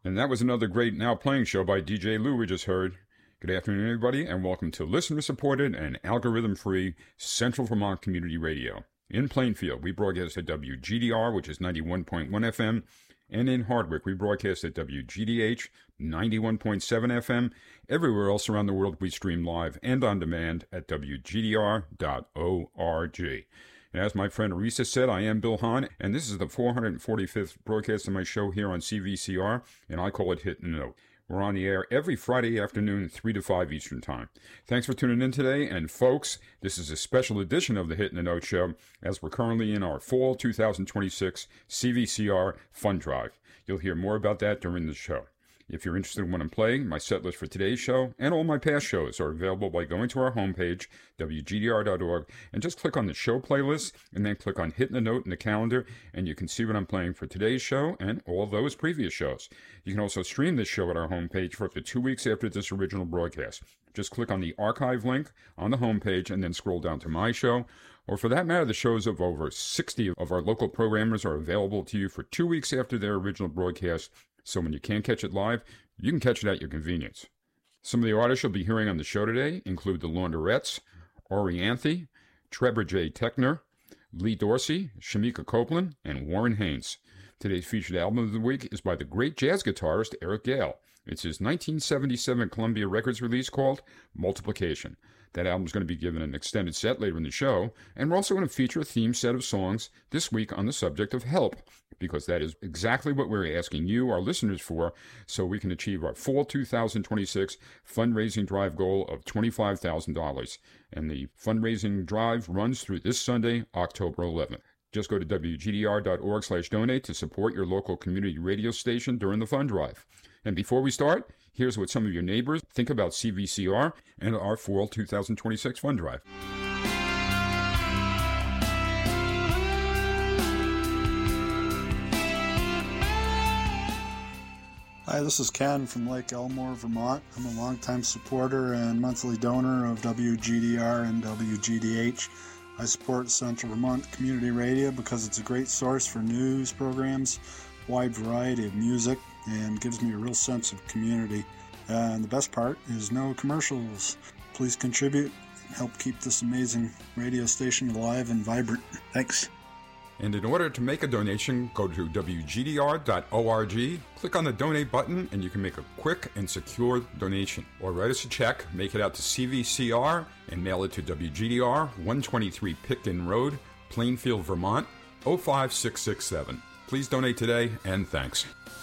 And that was another great Now Playing show by DJ Lou we just heard. Good afternoon, everybody, and welcome to listener-supported and algorithm-free Central Vermont Community Radio. In Plainfield, we broadcast at WGDR, which is 91.1 FM, and in Hardwick, we broadcast at WGDH, 91.7 FM. Everywhere else around the world, we stream live and on demand at WGDR.org. And as my friend Arisa said, I am Bill Hahn, and this is the 445th broadcast of my show here on CVCR, and I call it Hit and Note. We're on the air every Friday afternoon, 3 to 5 Eastern Time. Thanks for tuning in today, and folks, this is a special edition of the Hit and the Note Show, as we're currently in our Fall 2026 CVCR Fund Drive. You'll hear more about that during the show. If you're interested in what I'm playing, my set list for today's show and all my past shows are available by going to our homepage, WGDR.org, and just click on the show playlist, and then click on Hitting the Note in the calendar, and you can see what I'm playing for today's show and all those previous shows. You can also stream this show at our homepage for up to 2 weeks after this original broadcast. Just click on the archive link on the homepage and then scroll down to my show. Or for that matter, the shows of over 60 of our local programmers are available to you for 2 weeks after their original broadcast. So when you can't catch it live, you can catch it at your convenience. Some of the artists you'll be hearing on the show today include the Launderettes, Orianthe, Trevor J. Techner, Lee Dorsey, Shamika Copeland, and Warren Haynes. Today's featured album of the week is by the great jazz guitarist Eric Gale. It's his 1977 Columbia Records release called Multiplication. That album's going to be given an extended set later in the show, and we're also going to feature a theme set of songs this week on the subject of help, because that is exactly what we're asking you, our listeners, for, so we can achieve our Fall 2026 fundraising drive goal of $25,000. And the fundraising drive runs through this Sunday, October 11th. Just go to WGDR.org/donate to support your local community radio station during the fund drive. And before we start, here's what some of your neighbors think about CVCR and our Fall 2026 fund drive. Hi, this is Ken from Lake Elmore, Vermont. I'm a longtime supporter and monthly donor of WGDR and WGDH. I support Central Vermont Community Radio because it's a great source for news programs, wide variety of music, and gives me a real sense of community. And the best part is no commercials. Please contribute and help keep this amazing radio station alive and vibrant. Thanks. And in order to make a donation, go to WGDR.org, click on the donate button, and you can make a quick and secure donation. Or write us a check, make it out to CVCR, and mail it to WGDR, 123 Picton Road, Plainfield, Vermont, 05667. Please donate today, and thanks.